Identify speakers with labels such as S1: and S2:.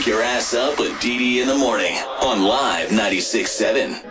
S1: Wake your ass up with Dee in the morning on Live 96.7.